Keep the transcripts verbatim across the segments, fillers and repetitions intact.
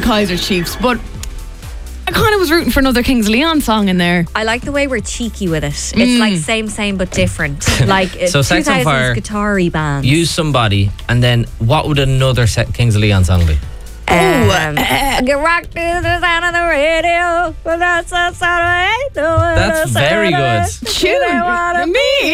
Kaiser Chiefs, but I kind of was rooting for another Kings of Leon song in there. I like the way we're cheeky with it. It's Mm. like same, same, but different. Like So Sex on Fire, guitar-y band. Use somebody, and then what would another set Kings of Leon song be? Um, get rocked to the sound of the radio. But that's the sound of the radio. That's very good. Tune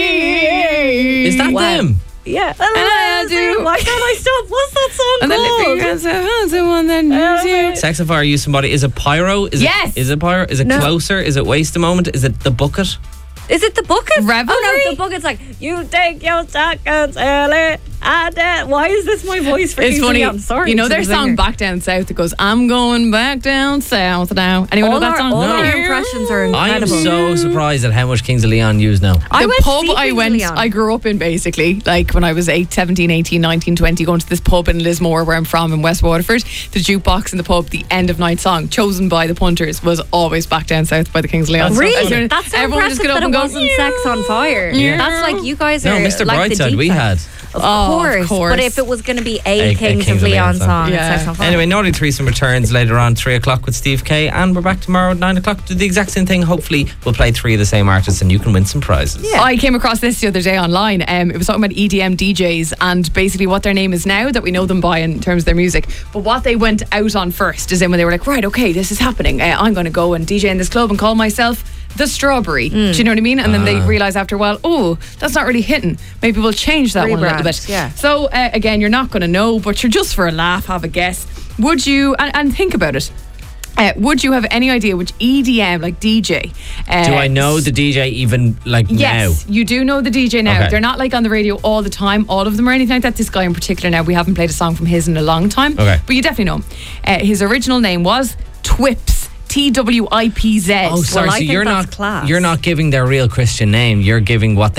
me. Is that Wow. them? Yeah. I do. Why can't I stop? What's that song And then called? the the one that knows you. Sex on Fire, use somebody. Is it Pyro? Is Yes. It, is it Pyro? Is it No. Closer? Is it Waste a Moment? Is it The Bucket? Is it the bucket? Revelry? Oh no, the bucket's like, you take your seconds early. I did. Why is this my voice for It's Kings of funny. Leon? Sorry. You know to their the song singer. Back Down South that goes, I'm going back down south now. Anyone All know that our, song? all No. our impressions are I am incredible. so surprised at how much Kings of Leon use now. I the went to pub see I Kings of went, Leon. I grew up in basically, like when I was eight, seventeen, eighteen, nineteen, twenty, going to this pub in Lismore where I'm from in West Waterford. The jukebox in the pub, the end of night song, chosen by the punters, was always Back Down South by the Kings of Leon. That's Really? funny. That's so Everyone just impressive get up that and it go, wasn't Sex on Fire. Yeah. That's like you guys No, are Mister like the Brightside, deep we side. had. Of Oh, course. of course. But if it was going to be a, A- a Kings, Kings of of Leon Leon song. song, Yeah. it's Sex on Fire. Anyway, Naughty Threesome returns later on, three o'clock with Steve K, and we're back tomorrow at nine o'clock. Do the exact same thing. Hopefully, we'll play three of the same artists, and you can win some prizes. Yeah. I came across this the other day online. Um, it was talking about E D M D Js and basically what their name is now that we know them by in terms of their music. But what they went out on first is in when they were like, right, okay, this is happening. Uh, I'm going to go and D J in this club and call myself The Strawberry. Do you know what I mean? And then they realise after a while, oh, that's not really hitting. Maybe we'll change that one a little Rebrand, bit. yeah. So uh, again, you're not going to know, but you're just for a laugh, have a guess. Would you, and, and think about it. Uh, would you have any idea which E D M, like D J? Uh, Do I know the D J even like Yes, now? you do know the D J now. Okay. They're not like on the radio all the time, all of them or anything like that. This guy in particular now, we haven't played a song from his in a long time. Okay. But you definitely know him. Uh, his original name was Twips. T W I P Z. Oh, sorry. I so think you're that's not class. you're not giving their real Christian name. You're giving what